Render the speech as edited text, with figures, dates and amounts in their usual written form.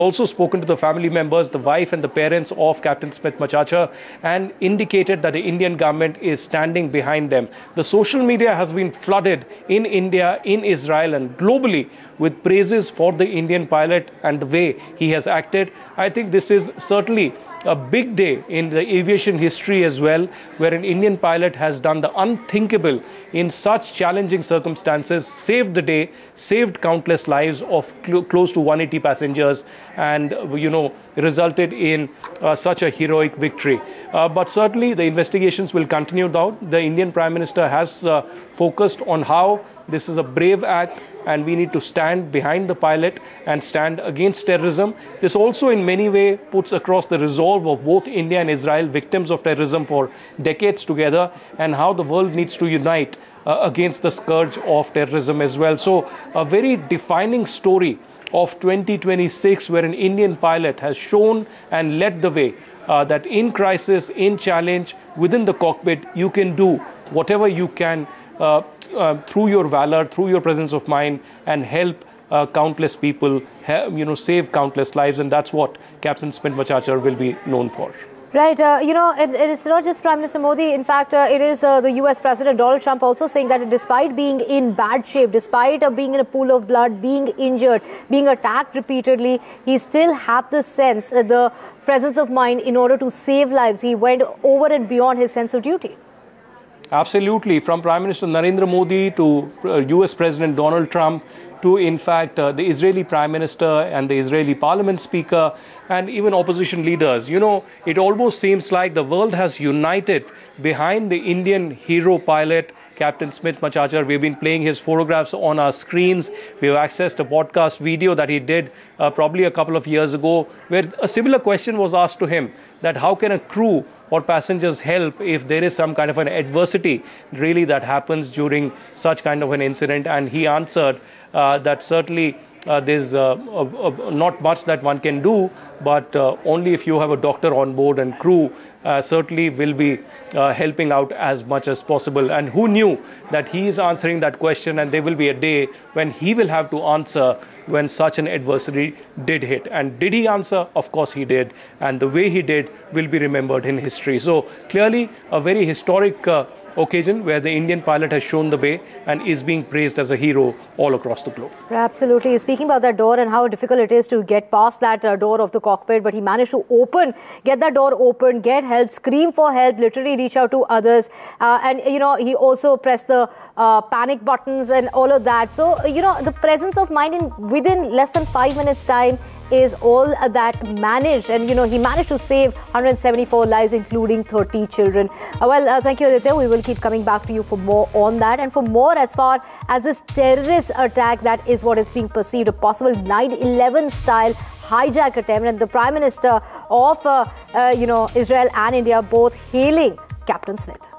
also spoken to the family members, the wife and the parents of Captain Smith Machacha, and indicated that the Indian government is standing behind them. The social media has been flooded in India, in Israel and globally with praises for the Indian pilot and the way he has acted. I think this is certainly a big day in the aviation history as well, where an Indian pilot has done the unthinkable in such challenging circumstances, saved the day, saved countless lives of close to 180 passengers, and resulted in such a heroic victory. But certainly the investigations will continue now. The Indian Prime Minister has focused on how this is a brave act and we need to stand behind the pilot and stand against terrorism. This also in many ways puts across the resolve of both India and Israel, victims of terrorism for decades together, and how the world needs to unite against the scourge of terrorism as well. So a very defining story of 2026 where an Indian pilot has shown and led the way that in crisis, in challenge, within the cockpit, you can do whatever you can through your valor, through your presence of mind, and help countless people, save countless lives. And that's what Captain Smith Machacha will be known for. Right. It is not just Prime Minister Modi. In fact, it is the US President Donald Trump also saying that despite being in bad shape, despite being in a pool of blood, being injured, being attacked repeatedly, he still had the sense, the presence of mind in order to save lives. He went over and beyond his sense of duty. Absolutely. From Prime Minister Narendra Modi to US President Donald Trump to, in fact, the Israeli Prime Minister and the Israeli Parliament Speaker and even opposition leaders. It almost seems like the world has united behind the Indian hero pilot, Captain Smith Machacha. We've been playing his photographs on our screens. We've accessed a podcast video that he did probably a couple of years ago, where a similar question was asked to him, that how can a crew or passengers help if there is some kind of an adversity really that happens during such kind of an incident. And he answered that certainly there's not much that one can do, but only if you have a doctor on board, and crew certainly will be helping out as much as possible. And who knew that he is answering that question, and there will be a day when he will have to answer when such an adversity did hit. And did he answer? Of course he did. And the way he did will be remembered in history. So clearly a very historic occasion where the Indian pilot has shown the way and is being praised as a hero all across the globe. Absolutely. Speaking about that door and how difficult it is to get past that door of the cockpit, but he managed to get that door open, get help, scream for help, literally reach out to others. And he also pressed the panic buttons and all of that. So, the presence of mind within less than 5 minutes time is all that managed, and he managed to save 174 lives, including 30 children. Thank you, Aditya. We will keep coming back to you for more on that, and for more as far as this terrorist attack, that is what is being perceived, a possible 9/11 style hijack attempt, and the Prime Minister of Israel and India both hailing Captain Smith.